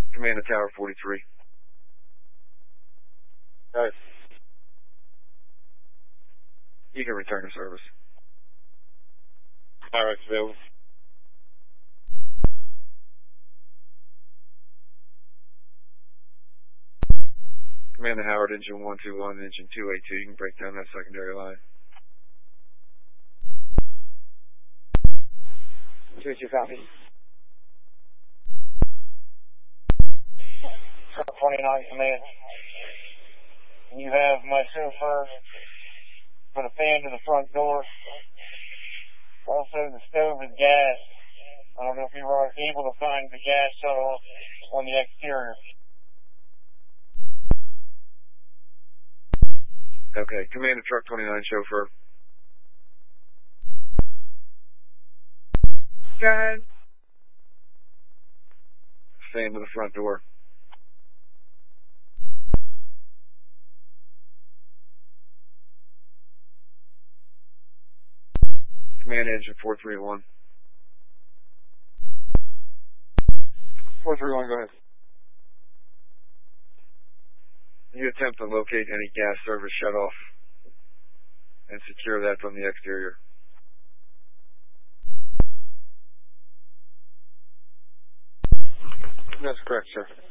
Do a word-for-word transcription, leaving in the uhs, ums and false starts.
Command to Tower forty-three. Alright. You can return to service. Alright, available. Command to Howard, engine one two one, engine two eight two. You can break down that secondary line. two two copy. twenty-nine command. You have my chauffeur put a fan to the front door. Also, the stove is gas. I don't know if you were able to find the gas shuttle on the exterior. Okay, command to truck twenty-nine, chauffeur. Go ahead. Fan to the front door. Command engine four three one. four three one, go ahead. You attempt to locate any gas service shutoff and secure that from the exterior. That's correct, sir.